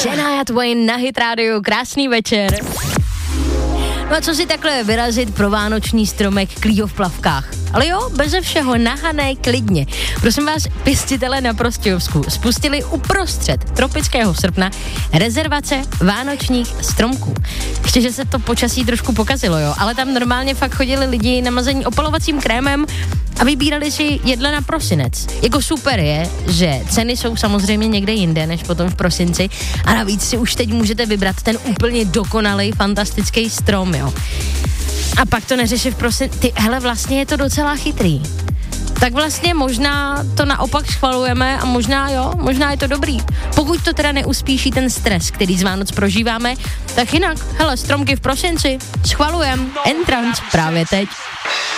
Shania Twain na Hit Radio, krásný večer. No a co si takhle vyrazit pro vánoční stromek Klího v plavkách? Ale jo, beze všeho, nahané, klidně. Prosím vás, pěstitele na Prostějovsku spustili uprostřed tropického srpna rezervace vánočních stromků. Ještě, že se to počasí trošku pokazilo, jo, ale tam normálně fakt chodili lidi namazení opalovacím krémem a vybírali si jedle na prosinec. Jako super je, že ceny jsou samozřejmě někde jinde, než potom v prosinci a navíc si už teď můžete vybrat ten úplně dokonalý, fantastický strom, jo. A pak to neřeší v prosinci. Hele, vlastně je to docela chytrý. Tak vlastně možná to naopak schvalujeme a možná jo, možná je to dobrý. Pokud to teda neuspíší ten stres, který z Vánoc prožíváme, tak jinak, hele, stromky v prosinci, schvalujem, Entrance právě teď.